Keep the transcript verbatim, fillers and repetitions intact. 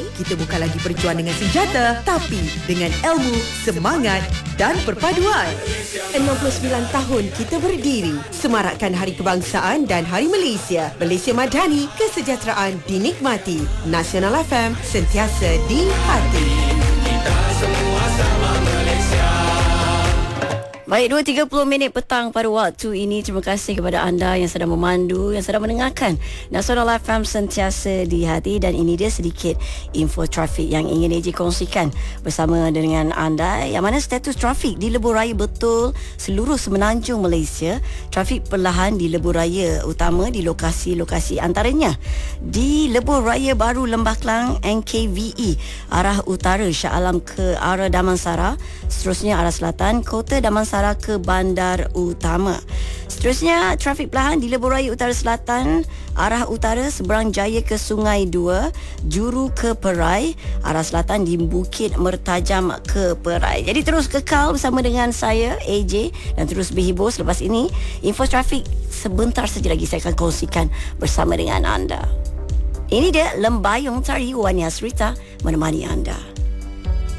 Kini kita bukan lagi berjuang dengan senjata, tapi dengan ilmu, semangat dan perpaduan. enam puluh sembilan tahun kita berdiri, semarakkan Hari Kebangsaan dan Hari Malaysia. Malaysia Madani, kesejahteraan dinikmati. Nasional F M, sentiasa di hati. Kita semua sama Malaysia. Baik, dua tiga puluh minit petang pada waktu ini. Terima kasih kepada anda yang sedang memandu, yang sedang mendengarkan Nasional F M sentiasa di hati. Dan ini dia sedikit info trafik yang ingin A J kongsikan bersama dengan anda. Yang mana status trafik di lebuh raya betul seluruh semenanjung Malaysia. Trafik perlahan di lebuh raya utama di lokasi-lokasi antaranya di lebuh raya baru Lembah Kelang N K V E arah utara Shah Alam ke arah Damansara. Seterusnya arah selatan Kota Damansara ke Bandar Utama. Seterusnya trafik perlahan di lebuh raya utara selatan arah utara Seberang Jaya ke Sungai Dua, Juru ke Perai, arah selatan di Bukit Mertajam ke Perai. Jadi terus kekal bersama dengan saya A J dan terus berhibur. Selepas ini info trafik sebentar saja lagi saya akan kongsikan bersama dengan anda. Ini dia Lembayung Tari Wani Asrita menemani anda.